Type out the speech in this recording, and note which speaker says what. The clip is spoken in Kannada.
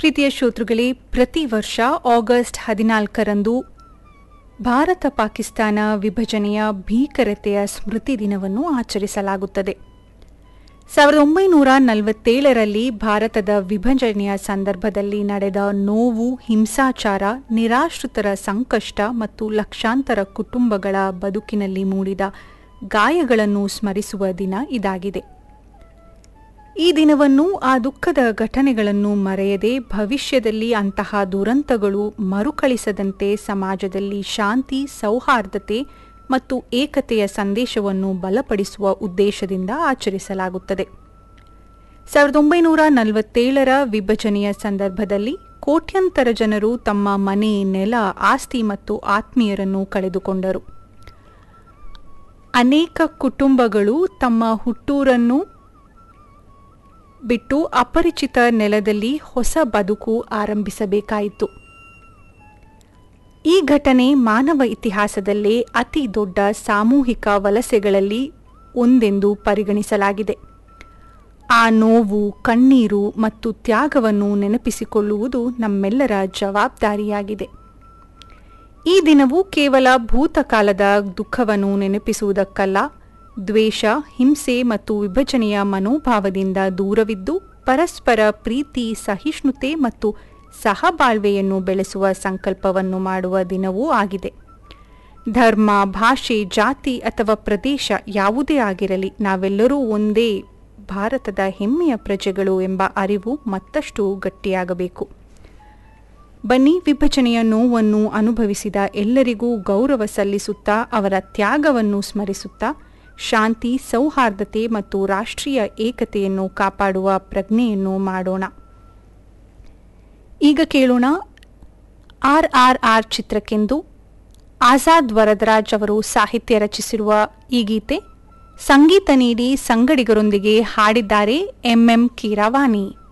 Speaker 1: ಪ್ರೀತಿಯ ಶ್ರೋತೃಗಳೇ, ಪ್ರತಿ ವರ್ಷ ಆಗಸ್ಟ್ 14ರಂದು ಭಾರತ ಪಾಕಿಸ್ತಾನ ವಿಭಜನೆಯ ಭೀಕರತೆಯ ಸ್ಮೃತಿ ದಿನವನ್ನು ಆಚರಿಸಲಾಗುತ್ತದೆ. 1947ರಲ್ಲಿ ಭಾರತದ ವಿಭಜನೆಯ ಸಂದರ್ಭದಲ್ಲಿ ನಡೆದ ನೋವು, ಹಿಂಸಾಚಾರ, ನಿರಾಶ್ರಿತರ ಸಂಕಷ್ಟ ಮತ್ತು ಲಕ್ಷಾಂತರ ಕುಟುಂಬಗಳ ಬದುಕಿನಲ್ಲಿ ಮೂಡಿದ ಗಾಯಗಳನ್ನು ಸ್ಮರಿಸುವ ದಿನ ಇದಾಗಿದೆ. ಈ ದಿನವನ್ನು ಆ ದುಃಖದ ಘಟನೆಗಳನ್ನು ಮರೆಯದೆ ಭವಿಷ್ಯದಲ್ಲಿ ಅಂತಹ ದುರಂತಗಳು ಮರುಕಳಿಸದಂತೆ ಸಮಾಜದಲ್ಲಿ ಶಾಂತಿ, ಸೌಹಾರ್ದತೆ ಮತ್ತು ಏಕತೆಯ ಸಂದೇಶವನ್ನು ಬಲಪಡಿಸುವ ಉದ್ದೇಶದಿಂದ ಆಚರಿಸಲಾಗುತ್ತದೆ. 1947ರ ವಿಭಜನೆಯ ಸಂದರ್ಭದಲ್ಲಿ ಕೋಟ್ಯಂತರ ಜನರು ತಮ್ಮ ಮನೆ, ನೆಲ, ಆಸ್ತಿ ಮತ್ತು ಆತ್ಮೀಯರನ್ನು ಕಳೆದುಕೊಂಡರು. ಅನೇಕ ಕುಟುಂಬಗಳು ತಮ್ಮ ಹುಟ್ಟೂರನ್ನು ಬಿಟ್ಟು ಅಪರಿಚಿತ ನೆಲದಲ್ಲಿ ಹೊಸ ಬದುಕು ಆರಂಭಿಸಬೇಕಾಯಿತು. ಈ ಘಟನೆ ಮಾನವ ಇತಿಹಾಸದಲ್ಲೇ ಅತಿ ದೊಡ್ಡ ಸಾಮೂಹಿಕ ವಲಸೆಗಳಲ್ಲಿ ಒಂದೆಂದು ಪರಿಗಣಿಸಲಾಗಿದೆ. ಆ ನೋವು, ಕಣ್ಣೀರು ಮತ್ತು ತ್ಯಾಗವನ್ನು ನೆನಪಿಸಿಕೊಳ್ಳುವುದು ನಮ್ಮೆಲ್ಲರ ಜವಾಬ್ದಾರಿಯಾಗಿದೆ. ಈ ದಿನವು ಕೇವಲ ಭೂತಕಾಲದ ದುಃಖವನ್ನು ನೆನಪಿಸುವುದಕ್ಕಲ್ಲ, ದ್ವೇಷ, ಹಿಂಸೆ ಮತ್ತು ವಿಭಜನೆಯ ಮನೋಭಾವದಿಂದ ದೂರವಿದ್ದು ಪರಸ್ಪರ ಪ್ರೀತಿ, ಸಹಿಷ್ಣುತೆ ಮತ್ತು ಸಹಬಾಳ್ವೆಯನ್ನು ಬೆಳೆಸುವ ಸಂಕಲ್ಪವನ್ನು ಮಾಡುವ ದಿನವೂ ಆಗಿದೆ. ಧರ್ಮ, ಭಾಷೆ, ಜಾತಿ ಅಥವಾ ಪ್ರದೇಶ ಯಾವುದೇ ಆಗಿರಲಿ, ನಾವೆಲ್ಲರೂ ಒಂದೇ ಭಾರತದ ಹೆಮ್ಮೆಯ ಪ್ರಜೆಗಳು ಎಂಬ ಅರಿವು ಮತ್ತಷ್ಟು ಗಟ್ಟಿಯಾಗಬೇಕು. ಬನ್ನಿ, ವಿಭಜನೆಯ ನೋವನ್ನು ಅನುಭವಿಸಿದ ಎಲ್ಲರಿಗೂ ಗೌರವ ಸಲ್ಲಿಸುತ್ತಾ, ಅವರ ತ್ಯಾಗವನ್ನು ಸ್ಮರಿಸುತ್ತಾ, ಶಾಂತಿ, ಸೌಹಾರ್ದತೆ ಮತ್ತು ರಾಷ್ಟ್ರೀಯ ಏಕತೆಯನ್ನು ಕಾಪಾಡುವ ಪ್ರಜ್ಞೆಯನ್ನು ಮಾಡೋಣ. ಈಗ ಕೇಳೋಣ RRR ಚಿತ್ರಕ್ಕೆಂದು ಆಜಾದ್ ವರದರಾಜ್ ಅವರು ಸಾಹಿತ್ಯ ರಚಿಸಿರುವ ಈ ಗೀತೆ. ಸಂಗೀತ ನೀಡಿ ಸಂಗಡಿಗರೊಂದಿಗೆ ಹಾಡಿದ್ದಾರೆ MM ಕೀರವಾಣಿ.